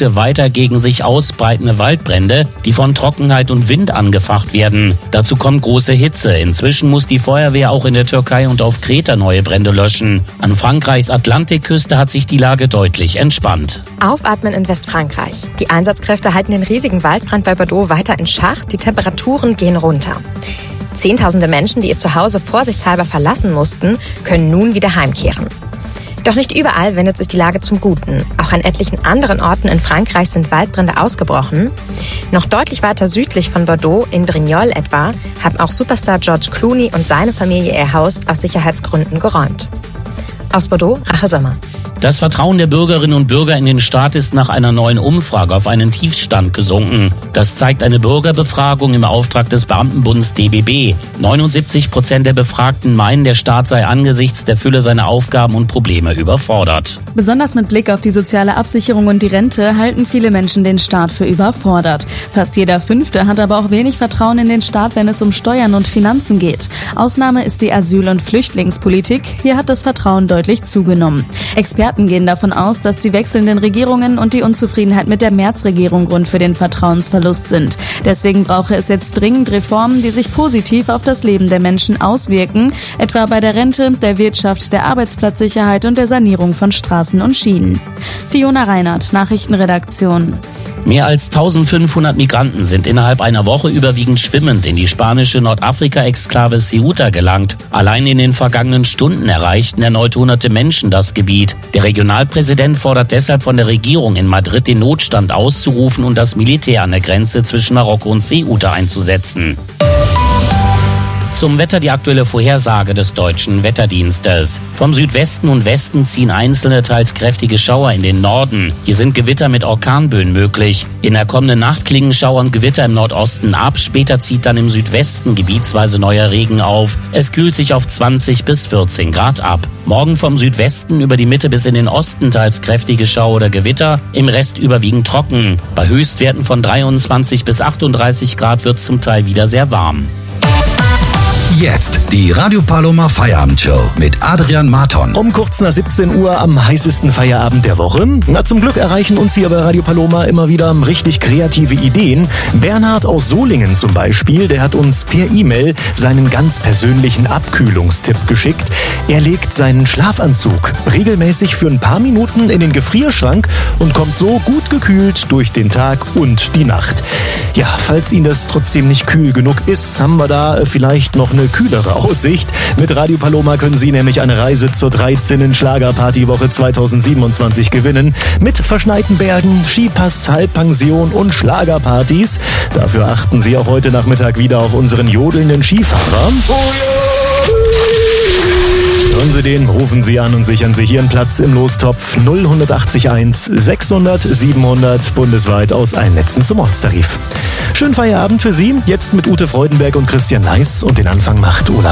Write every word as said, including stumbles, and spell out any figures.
befürchte weiter gegen sich ausbreitende Waldbrände, die von Trockenheit und Wind angefacht werden. Dazu kommt große Hitze. Inzwischen muss die Feuerwehr auch in der Türkei und auf Kreta neue Brände löschen. An Frankreichs Atlantikküste hat sich die Lage deutlich entspannt. Aufatmen in Westfrankreich. Die Einsatzkräfte halten den riesigen Waldbrand bei Bordeaux weiter in Schach. Die Temperaturen gehen runter. Zehntausende Menschen, die ihr Zuhause vorsichtshalber verlassen mussten, können nun wieder heimkehren. Doch nicht überall wendet sich die Lage zum Guten. Auch an etlichen anderen Orten in Frankreich sind Waldbrände ausgebrochen. Noch deutlich weiter südlich von Bordeaux, in Brignoles etwa, haben auch Superstar George Clooney und seine Familie ihr Haus aus Sicherheitsgründen geräumt. Aus Bordeaux, Rache Sommer. Das Vertrauen der Bürgerinnen und Bürger in den Staat ist nach einer neuen Umfrage auf einen Tiefstand gesunken. Das zeigt eine Bürgerbefragung im Auftrag des Beamtenbunds D B B. neunundsiebzig Prozent der Befragten meinen, der Staat sei angesichts der Fülle seiner Aufgaben und Probleme überfordert. Besonders mit Blick auf die soziale Absicherung und die Rente halten viele Menschen den Staat für überfordert. Fast jeder Fünfte hat aber auch wenig Vertrauen in den Staat, wenn es um Steuern und Finanzen geht. Ausnahme ist die Asyl- und Flüchtlingspolitik. Hier hat das Vertrauen deutlich zugenommen. Experten gehen davon aus, dass die wechselnden Regierungen und die Unzufriedenheit mit der Merz-Regierung Grund für den Vertrauensverlust sind. Deswegen brauche es jetzt dringend Reformen, die sich positiv auf das Leben der Menschen auswirken, etwa bei der Rente, der Wirtschaft, der Arbeitsplatzsicherheit und der Sanierung von Straßen und Schienen. Fiona Reinhardt, Nachrichtenredaktion. Mehr als eintausendfünfhundert Migranten sind innerhalb einer Woche überwiegend schwimmend in die spanische Nordafrika-Exklave Ceuta gelangt. Allein in den vergangenen Stunden erreichten erneut hunderte Menschen das Gebiet. Der Regionalpräsident fordert deshalb von der Regierung in Madrid, den Notstand auszurufen und das Militär an der Grenze zwischen Marokko und Ceuta einzusetzen. Zum Wetter die aktuelle Vorhersage des Deutschen Wetterdienstes. Vom Südwesten und Westen ziehen einzelne, teils kräftige Schauer in den Norden. Hier sind Gewitter mit Orkanböen möglich. In der kommenden Nacht klingen Schauer und Gewitter im Nordosten ab. Später zieht dann im Südwesten gebietsweise neuer Regen auf. Es kühlt sich auf zwanzig bis vierzehn Grad ab. Morgen vom Südwesten über die Mitte bis in den Osten teils kräftige Schauer oder Gewitter. Im Rest überwiegend trocken. Bei Höchstwerten von dreiundzwanzig bis achtunddreißig Grad wird es zum Teil wieder sehr warm. Jetzt die Radio Paloma Feierabendshow mit Adrian Marton. Um kurz nach siebzehn Uhr am heißesten Feierabend der Woche. Na, zum Glück erreichen uns hier bei Radio Paloma immer wieder richtig kreative Ideen. Bernhard aus Solingen zum Beispiel, der hat uns per E-Mail seinen ganz persönlichen Abkühlungstipp geschickt. Er legt seinen Schlafanzug regelmäßig für ein paar Minuten in den Gefrierschrank und kommt so gut gekühlt durch den Tag und die Nacht. Ja, falls Ihnen das trotzdem nicht kühl genug ist, haben wir da vielleicht noch eine kühlere Aussicht. Mit Radio Paloma können Sie nämlich eine Reise zur dreizehnten Schlagerpartywoche zweitausendsiebenundzwanzig gewinnen. Mit verschneiten Bergen, Skipass, Halbpension und Schlagerpartys. Dafür achten Sie auch heute Nachmittag wieder auf unseren jodelnden Skifahrer. Hören Sie den, rufen Sie an und sichern sich Ihren Platz im Lostopf null acht eins sechshundert siebenhundert bundesweit aus allen Netzen zum Ortstarif. Schönen Feierabend für Sie, jetzt mit Ute Freudenberg und Christian Neis und den Anfang macht Olaf